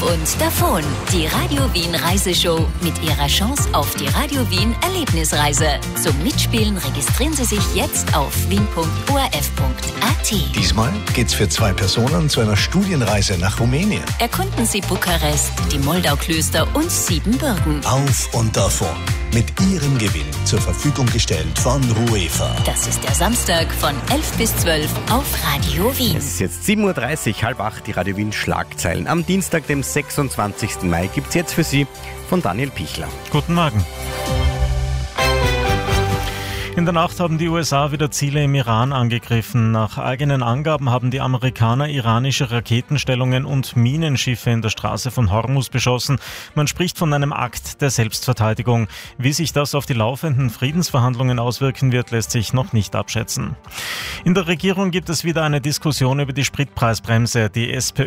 und davon. Die Radio Wien Reiseshow mit ihrer Chance auf die Radio Wien Erlebnisreise. Zum Mitspielen registrieren Sie sich jetzt auf wien.orf.at. Diesmal geht's für 2 Personen zu einer Studienreise nach Rumänien. Erkunden Sie Bukarest, die Moldauklöster und Siebenbürgen. Auf und davon. Mit Ihrem Gewinn zur Verfügung gestellt von Ruefa. Das ist der Samstag von 11 bis 12 auf Radio Wien. Es ist jetzt 7.30 Uhr, 7:30, die Radio Wien Schlagzeilen. Am Dienstag, dem 26. Mai, gibt es jetzt für Sie von Daniel Pichler. Guten Morgen. In der Nacht haben die USA wieder Ziele im Iran angegriffen. Nach eigenen Angaben haben die Amerikaner iranische Raketenstellungen und Minenschiffe in der Straße von Hormuz beschossen. Man spricht von einem Akt der Selbstverteidigung. Wie sich das auf die laufenden Friedensverhandlungen auswirken wird, lässt sich noch nicht abschätzen. In der Regierung gibt es wieder eine Diskussion über die Spritpreisbremse. Die SPÖ